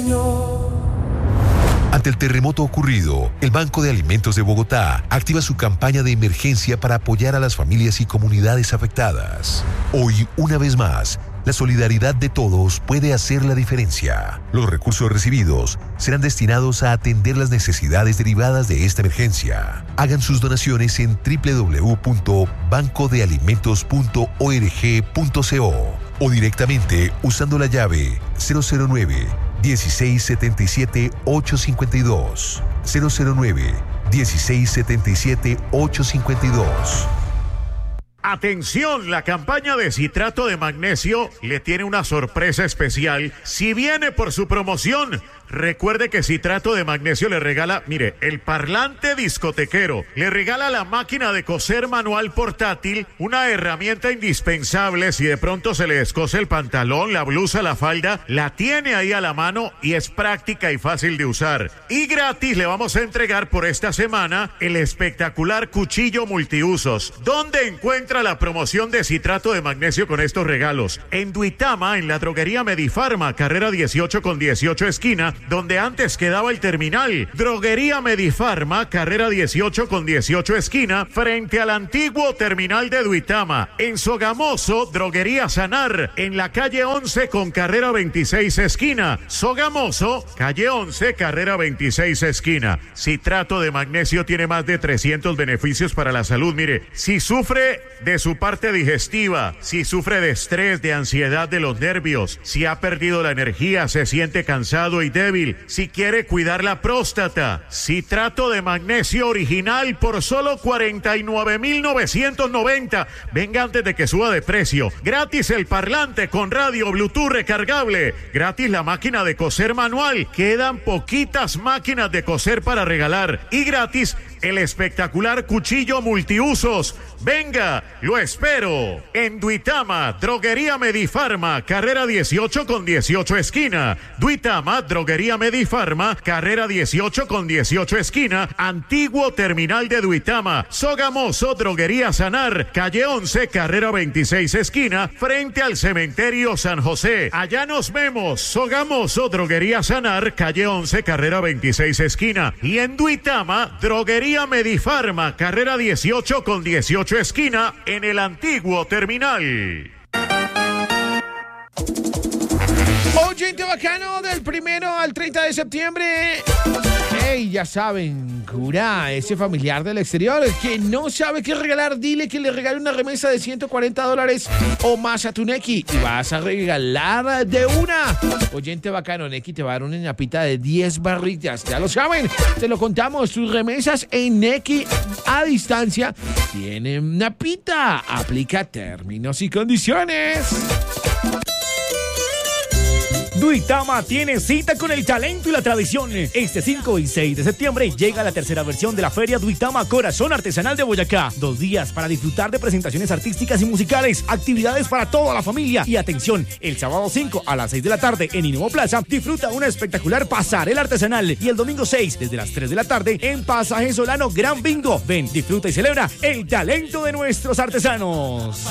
Señor. Ante el terremoto ocurrido, el Banco de Alimentos de Bogotá activa su campaña de emergencia para apoyar a las familias y comunidades afectadas. Hoy, una vez más, la solidaridad de todos puede hacer la diferencia. Los recursos recibidos serán destinados a atender las necesidades derivadas de esta emergencia. Hagan sus donaciones en www.bancodealimentos.org.co o directamente usando la llave 009-1677-852. 009-1677-852. Atención, la campaña de citrato de magnesio le tiene una sorpresa especial. Si viene por su promoción, recuerde que citrato de magnesio le regala, mire, el parlante discotequero, le regala la máquina de coser manual portátil, una herramienta indispensable si de pronto se le descose el pantalón, la blusa, la falda, la tiene ahí a la mano y es práctica y fácil de usar. Y gratis le vamos a entregar por esta semana el espectacular cuchillo multiusos. ¿Dónde encuentra la promoción de citrato de magnesio con estos regalos? En Duitama, en la droguería Medifarma, carrera 18 con 18 esquina, donde antes quedaba el terminal. Droguería Medifarma, carrera 18 con 18 esquina, frente al antiguo terminal de Duitama. En Sogamoso, droguería Sanar, en la calle 11 con carrera 26 esquina. Sogamoso, calle 11, carrera 26 esquina. Citrato de magnesio tiene más de 300 beneficios para la salud. Mire, si sufre de su parte digestiva, si sufre de estrés, de ansiedad de los nervios, si ha perdido la energía, se siente cansado y débil, si quiere cuidar la próstata, citrato de magnesio original por solo 49,990. Venga antes de que suba de precio. Gratis el parlante con radio Bluetooth recargable. Gratis la máquina de coser manual. Quedan poquitas máquinas de coser para regalar. Y gratis el espectacular cuchillo multiusos. Venga, lo espero. En Duitama, droguería Medifarma, carrera 18 con 18 esquina. Duitama, droguería Medifarma, carrera 18 con 18 esquina. Antiguo terminal de Duitama. Sogamoso, droguería Sanar, calle 11, carrera 26 esquina, frente al cementerio San José. Allá nos vemos. Sogamoso, droguería Sanar, calle 11, carrera 26 esquina. Y en Duitama, droguería Medifarma, carrera 18 con 18 esquina, en el antiguo terminal. Oyente bacano, del 1 al 30 de septiembre. Hey, ya saben, cura, ese familiar del exterior que no sabe qué regalar, dile que le regale una remesa de $140 o más a tu Nequi y vas a regalar de una. Oyente bacano, Nequi te va a dar una ñapita de 10 barritas, ya lo saben, te lo contamos, tus remesas en Nequi a distancia tienen ñapita, aplica términos y condiciones. Duitama tiene cita con el talento y la tradición. Este 5 y 6 de septiembre llega la tercera versión de la Feria Duitama Corazón Artesanal de Boyacá. 2 días para disfrutar de presentaciones artísticas y musicales, actividades para toda la familia. Y atención, el sábado 5 a las 6 de la tarde en Innovo Plaza, disfruta una espectacular pasarela artesanal. Y el domingo 6, desde las 3 de la tarde, en Pasaje Solano Gran Bingo. Ven, disfruta y celebra el talento de nuestros artesanos.